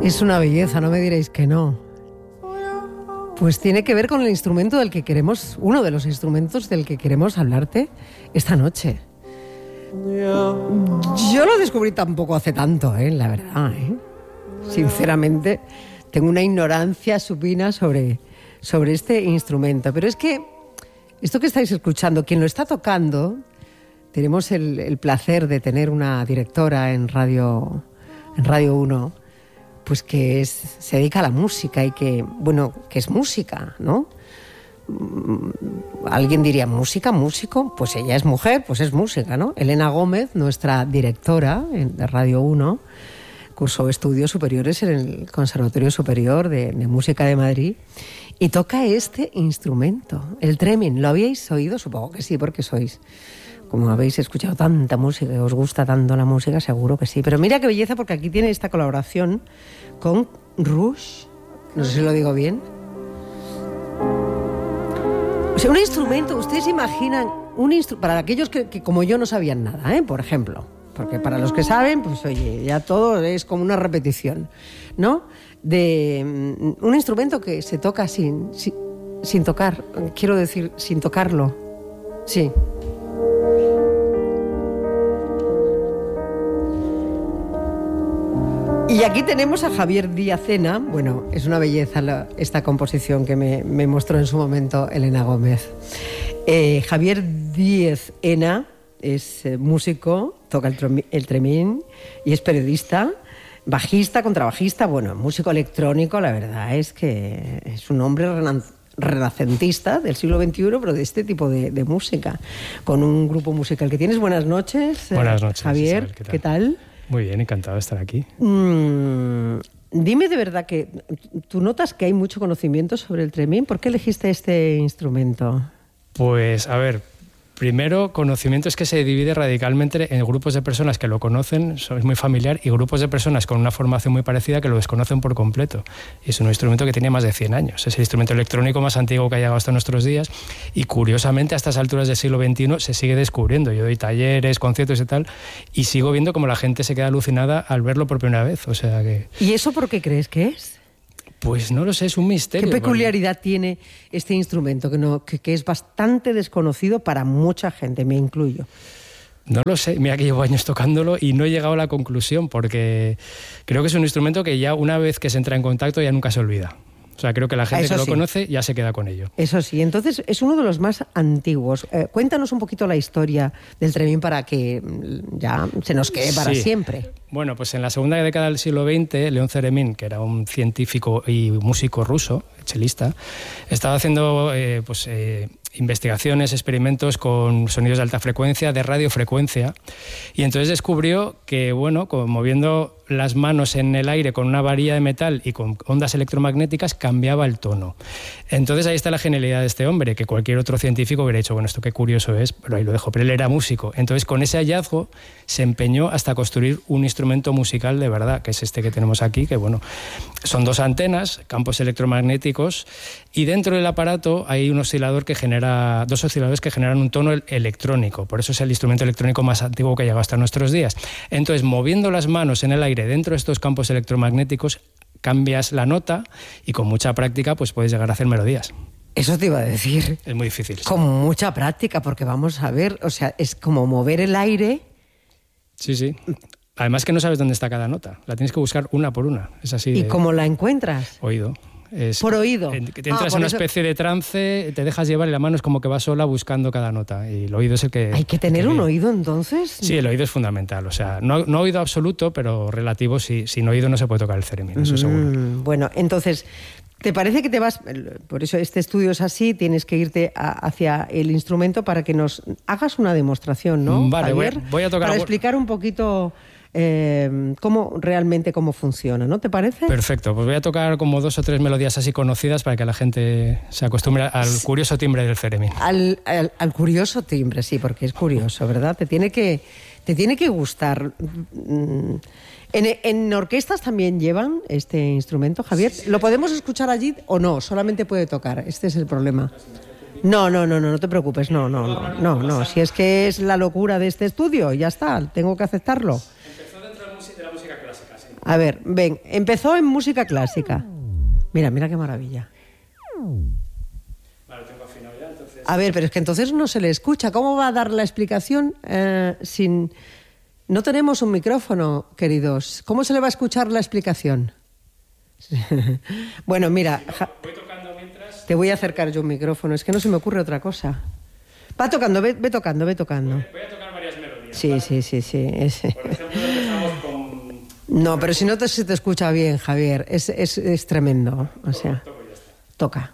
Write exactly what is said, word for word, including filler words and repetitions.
Es una belleza, no me diréis que no. Pues tiene que ver con el instrumento del que queremos, uno de los instrumentos del que queremos hablarte esta noche. Yo lo descubrí tampoco hace tanto, ¿eh? La verdad, ¿eh? Sinceramente, tengo una ignorancia supina sobre, sobre este instrumento. Pero es que esto que estáis escuchando, quien lo está tocando, tenemos el, el placer de tener una directora en Radio, en Radio uno, pues que es, se dedica a la música y que, bueno, que es música, ¿no? Alguien diría, ¿música? ¿Músico? Pues ella es mujer, pues es música, ¿no? Elena Gómez, nuestra directora de Radio uno, cursó estudios superiores en el Conservatorio Superior de, de Música de Madrid y toca este instrumento, el tremin. ¿Lo habíais oído? Supongo que sí, porque sois... Como habéis escuchado tanta música y os gusta tanto la música, seguro que sí. Pero mira qué belleza, porque aquí tiene esta colaboración con Rush. No sé si lo digo bien. O sea, un instrumento, ustedes imaginan un instrumento, para aquellos que, que como yo no sabían nada, ¿eh? Por ejemplo, porque para los que saben, pues oye, ya todo es como una repetición, ¿no? De um, un instrumento que se toca sin, sin, sin tocar, quiero decir, sin tocarlo. Sí. Y aquí tenemos a Javier Díaz-Ena. Bueno, es una belleza la, esta composición que me, me mostró en su momento Elena Gómez. Eh, Javier Díaz-Ena es eh, músico, toca el, el tremín y es periodista, bajista, contrabajista, bueno, músico electrónico. La verdad es que es un hombre renan- renacentista del siglo veintiuno, pero de este tipo de, de música, con un grupo musical que tienes. Buenas noches. Buenas noches, Javier. Isabel, ¿qué tal? ¿Qué tal? Muy bien, encantado de estar aquí. Mm, dime de verdad que tú notas que hay mucho conocimiento sobre el tremín. ¿Por qué elegiste este instrumento? Pues, a ver, primero, conocimiento es que se divide radicalmente en grupos de personas que lo conocen, es muy familiar, y grupos de personas con una formación muy parecida que lo desconocen por completo. Y es un instrumento que tiene más de cien años. Es el instrumento electrónico más antiguo que ha llegado hasta nuestros días y, curiosamente, a estas alturas del siglo veintiuno se sigue descubriendo. Yo doy talleres, conciertos y tal, y sigo viendo cómo la gente se queda alucinada al verlo por primera vez. O sea que... ¿Y eso por qué crees que es? Pues no lo sé, es un misterio. ¿Qué peculiaridad tiene este instrumento que, no, que, que es bastante desconocido para mucha gente, me incluyo? No lo sé, mira que llevo años tocándolo y no he llegado a la conclusión, porque creo que es un instrumento que ya una vez que se entra en contacto ya nunca se olvida. O sea, creo que la gente Eso que lo sí. conoce ya se queda con ello. Eso sí, entonces es uno de los más antiguos. Eh, cuéntanos un poquito la historia del tremín para que ya se nos quede para Sí. siempre. Bueno, pues en la segunda década del siglo veinte, León Ceremín, que era un científico y músico ruso, chelista, estaba haciendo eh, pues, eh, investigaciones, experimentos con sonidos de alta frecuencia, de radiofrecuencia, y entonces descubrió que, bueno, como moviendo las manos en el aire con una varilla de metal y con ondas electromagnéticas cambiaba el tono. Entonces ahí está la genialidad de este hombre, que cualquier otro científico hubiera dicho, bueno, esto qué curioso es, pero ahí lo dejo, pero él era músico. Entonces con ese hallazgo se empeñó hasta construir un instrumento musical de verdad, que es este que tenemos aquí, que bueno, son dos antenas, campos electromagnéticos, y dentro del aparato hay un oscilador que genera, dos osciladores que generan un tono electrónico, por eso es el instrumento electrónico más antiguo que ha llegado hasta nuestros días. Entonces, moviendo las manos en el aire dentro de estos campos electromagnéticos, cambias la nota y con mucha práctica pues puedes llegar a hacer melodías. Eso te iba a decir. Es muy difícil. Sí. Con mucha práctica, porque vamos a ver, o sea, es como mover el aire. Sí, sí. Además que no sabes dónde está cada nota. La tienes que buscar una por una. Es así. ¿Y de... cómo la encuentras? Oído. Es por oído. Que te entras ah, en una eso... especie de trance, te dejas llevar y la mano es como que va sola buscando cada nota. Y el oído es el que... ¿Hay que tener que un ve. oído entonces? Sí, el oído es fundamental. O sea, no, no oído absoluto, pero relativo. Sí, sin oído no se puede tocar el ceremín, eso mm, seguro. Bueno, entonces... ¿Te parece que te vas, por eso este estudio es así, tienes que irte a, hacia el instrumento para que nos hagas una demostración, ¿no, Vale, Javier? voy, voy a tocar... Para explicar un poquito eh, cómo realmente cómo funciona, ¿no? ¿Te parece? Perfecto, pues voy a tocar como dos o tres melodías así conocidas para que la gente se acostumbre al curioso timbre del ceremín. Al, al, al curioso timbre, sí, porque es curioso, ¿verdad? Te tiene que, te tiene que gustar... Mm, ¿En, ¿En orquestas también llevan este instrumento, Javier? Sí, sí. ¿Lo podemos escuchar allí o no? Solamente puede tocar. Este es el problema. No, no, no, no, no te preocupes. No, no, no, no, no. Si es que es la locura de este estudio, ya está. Tengo que aceptarlo. Empezó dentro de la música clásica. A ver, ven, empezó en música clásica. Mira, mira qué maravilla. Vale, tengo afinado ya, entonces... A ver, pero es que entonces no se le escucha. ¿Cómo va a dar la explicación eh, sin...? No tenemos un micrófono, queridos. ¿Cómo se le va a escuchar la explicación? Bueno, mira... Si no, voy tocando mientras... Te voy a acercar yo un micrófono. Es que no se me ocurre otra cosa. Va tocando, ve, ve tocando, ve tocando. Voy, voy a tocar varias melodías. Sí, ¿vale? sí, sí, sí. Es... Por ejemplo, empezamos con... No, pero si no te, se te escucha bien, Javier. Es, es, es tremendo. O sea, Toco y ya está. toca.